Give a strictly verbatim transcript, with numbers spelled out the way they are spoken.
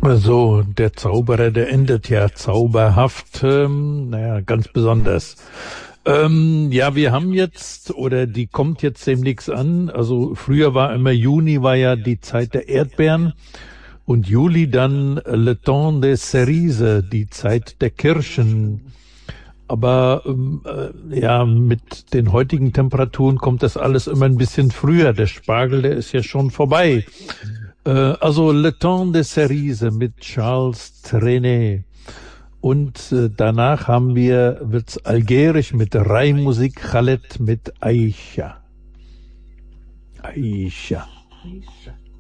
Also der Zauberer, der endet ja zauberhaft, ähm, naja, ganz besonders. Ähm, ja, wir haben jetzt, oder die kommt jetzt demnächst an, also früher war immer Juni, war ja die Zeit der Erdbeeren und Juli dann Le Temps des Cerises, die Zeit der Kirschen. Aber ähm, äh, ja, mit den heutigen Temperaturen kommt das alles immer ein bisschen früher. Der Spargel, der ist ja schon vorbei. Äh, also Le Temps des Cerises mit Charles Trenet. Und äh, danach haben wir, wird's algerisch mit Reimmusik, Khaled mit Aisha. Aisha. Aisha.